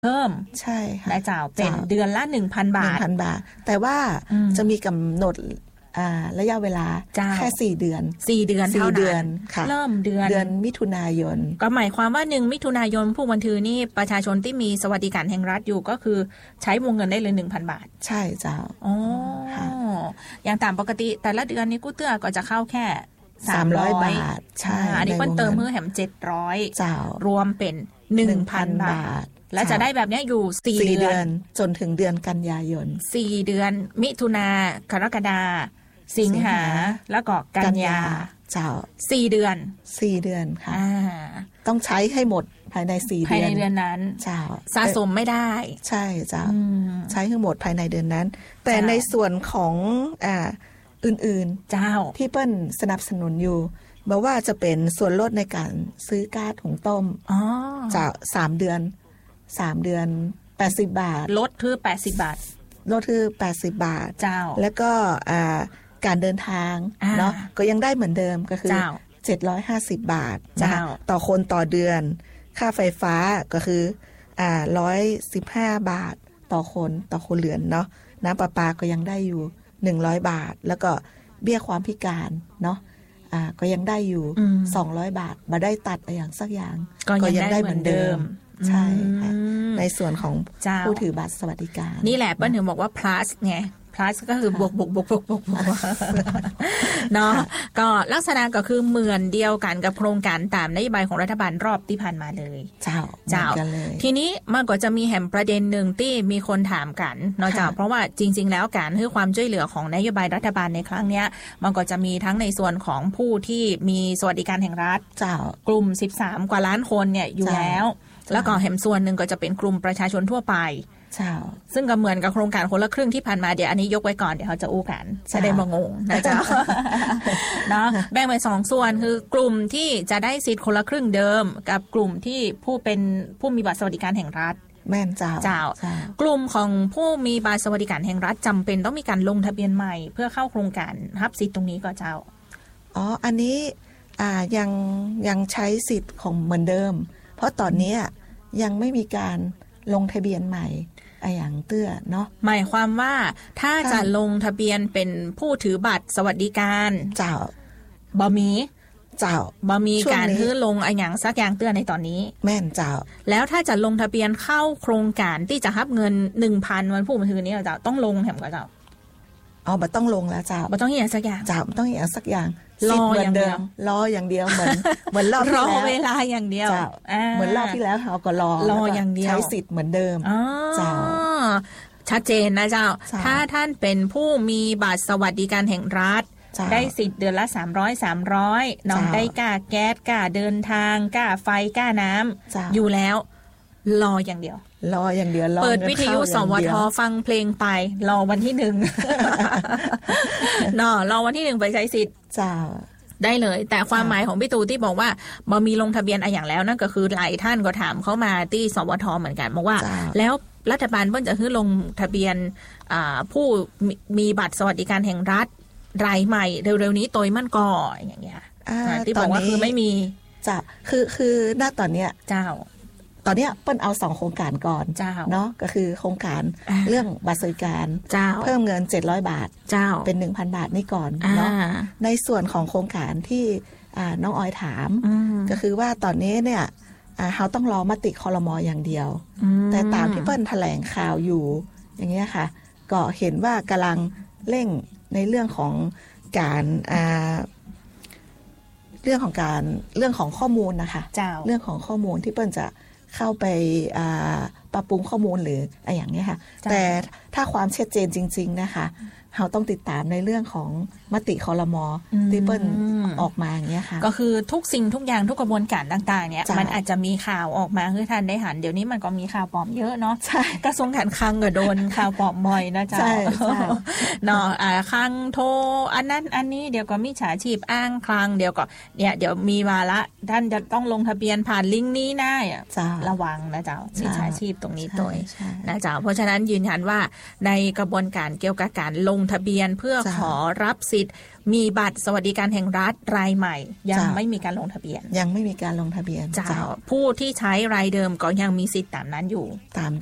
เพิ่มใช่ค่ะและจ่าวเป็นเดือนละ 1,000 บาท 1,000 บาทแต่ว่าจะมีกำหนดระยะเวลาแค่4 เดือน 4 เดือนเท่านั้นเริ่มเดือนมิถุนายนก็หมายความว่า1มิถุนายนผู้บันทึกนี่ประชาชนที่มีสวัสดิการแห่งรัฐอยู่ก็คือใช้วงเงินได้เลย 1,000 บาทใช่เจ้าอ๋ออย่างตามปกติแต่ละเดือนนี้กู้เตื้อก็จะเข้าแค่300 บาทใช่อันนี้เพิ่มเติมเมื่อแถม700 เจ้ารวมเป็น 1,000 บาทและจะได้แบบนี้อยู่4 เดือนจนถึงเดือนกันยายน 4 เดือนมิถุนากรกฎาสิงหาแล้วก็กันยาเจ้า 4 เดือนค่ะต้องใช้ให้หมดภายใน4 เดือนภายในเดือนนั้นเจ้าสะสมไม่ได้ใช่เจ้าใช้ให้หมดภายในเดือนนั้นแต่ในส่วนของอื่นๆเจ้าที่เปิ้ลสนับสนุนอยู่บอกว่าจะเป็นส่วนลดในการซื้อก๊าซหุงต้มจะ3 เดือน80 บาทลดคือ80 บาทลดคือ80 บาทเจ้าแล้วก็การเดินทางเนาะก็ยังได้เหมือนเดิมก็คือ750 บาทนะคะต่อคนต่อเดือนค่าไฟฟ้าก็คือ115 บาทต่อคนเรือนเนาะน้ำประปาก็ยังได้อยู่100 บาทแล้วก็เบี้ยความพิการเนาะก็ยังได้อยู่200 บาทมาได้ตัดอย่างสักอย่างก็ยังได้เหมือนเดิมใช่ค่ะในส่วนของผู้ถือบัตรสวัสดิการนี่แหละป้าหนึ่งบอกว่า plus ไง plus ก็คือบวกเนาะก็ลักษณะก็คือเหมือนเดียวกันกับโครงการตามนโยบายของรัฐบาลรอบที่ผ่านมาเลยเจ้าทีนี้มันก็จะมีแหมประเด็นหนึ่งที่มีคนถามกันเนาะเจ้าเพราะว่าจริงๆแล้วการให้ความช่วยเหลือของนโยบายรัฐบาลในครั้งนี้มันก็จะมีทั้งในส่วนของผู้ที่มีสวัสดิการแห่งรัฐกลุ่ม13 กว่าล้านคนเนี่ยอยู่แล้วก็แหมส่วนหนึ่งก็จะเป็นกลุ่มประชาชนทั่วไปซึ่งก็เหมือนกับโครงการคนละครึ่งที่ผ่านมาเดี๋ยวอันนี้ยกไว้ก่อนเดี๋ยวเขาจะอู้กันจะได้มางงนะจ๊ะเนาะแบ่งเป็น2 ส่วนคือกลุ่มที่จะได้สิทธิ์คนละครึ่งเดิมกับกลุ่มที่ผู้มีบัตรสวัสดิการแห่งรัฐแม่นเจ้ากลุ่มของผู้มีบัตรสวัสดิการแห่งรัฐจำเป็นต้องมีการลงทะเบียนใหม่เพื่อเข้าโครงการรับสิทธิ์ตรงนี้ก็เจ้าอันนี้ยังใช้สิทธิ์ของเหมือนเดิมเพราะตอนนี้ยังไม่มีการลงทะเบียนใหม่อย่างเตื้อเนาะหมายความว่าถ้าจะลงทะเบียนเป็นผู้ถือบัตรสวัสดิการเจ้าบ่มีการคือลงอย่างสักอย่างเตื้อในตอนนี้แม่นเจ้าแล้วถ้าจะลงทะเบียนเข้าโครงการที่จะรับเงิน 1,000 วันผู้บันทึกนี้เจ้าต้องลงแถมก็เจ้าบ่ต้องลงแล้วเจ้าบ่ต้องอย่างสักอย่างเจ้าบ่ต้องอย่างสักอย่างรออย่างเดียวเหมือนรอบที่แล้วรอเวลาอย่างเดียวเหมือนรอบที่แล้วเขาก็รออย่างเดียวใช้สิทธิ์เหมือนเดิมเจ้าชัดเจนนะเจ้าถ้าท่านเป็นผู้มีบัตรสวัสดิการแห่งรัฐได้สิทธิ์เดือนละ300น้องได้ค่าแก๊สค่าเดินทางค่าไฟค่าน้ำอยู่แล้วรออย่างเดียวเปิดวิทยุสวทฟังเพลงไปรอวันที่1เนาะรอวันที่1ไปใช้สิทธิ์ได้เลยแต่ความหมายของพี่ตูที่บอกว่าบ่มีลงทะเบียนอย่างแล้วนั่นก็คือหลายท่านก็ถามเข้ามาที่สวทเหมือนกันบอกว่าแล้วรัฐบาลเพิ่งจะให้ลงทะเบียนผู้มีบัตรสวัสดิการแห่งรัฐรายใหม่เร็วๆนี้โดยมั่นก่ออย่างเงี้ยที่บอกว่าคือไม่มีจ้ะคือณตอนเนี้ยตอนนี้เปิ้ลเอา2โครงการก่อนเนาะก็คือโครงการเรื่องบัตรสวัสดิการเพิ่มเงิน700 บาทเป็น 1,000 บาทนี่ก่อนเนาะในส่วนของโครงการที่น้องออยถามก็คือว่าตอนนี้เนี่ยเขาต้องรอมติครม.อย่างเดียวแต่ตามที่เปิ้ลแถลงข่าวอยู่อย่างเงี้ยค่ะก็เห็นว่ากำลังเร่งในเรื่องของการเรื่องของข้อมูลนะคะเรื่องของข้อมูลที่เปิ้ลจะเข้าไปปรับปรุงข้อมูลหรืออะไรอย่างนี้ค่ะแต่ถ้าความชัดเจนจริงๆนะคะเราต้องติดตามในเรื่องของมติครม.ที่เปิ้ลออกมาอย่างเงี้ยค่ะก็คือทุกสิ่งทุกอย่างทุกกระบวนการต่างๆเนี่ยมันอาจจะมีข่าวออกมาคือท่านได้หันเดี๋ยวนี้มันก็มีข่าวปลอมเยอะเนาะกระทรวงการคลังก็โดนข่าวปลอมบ่อยนะจ๊ะเนาะคลังโทรอันนั้นอันนี้เดี๋ยวก็มิจฉาชีพอ้างคลังเดี๋ยวมีมาละท่านจะต้องลงทะเบียนผ่านลิงก์นี้ได้ระวังนะจ๊ะมิจฉาชีพตรงนี้ตัวนะจ๊ะเพราะฉะนั้นยืนยันว่าในกระบวนการเกี่ยวกับการลงงทะเบียนเพื่อขอรับสิทธิ์มีบัตรสวัสดิการแห่งรัฐรายใหม่ยังไม่มีการลงทะเบียนยังไม่มีการลงทะเบียนผู้ที่ใช้รายเดิมก็ยังมีสิทธิ์ตามนั้นอยู่ตาม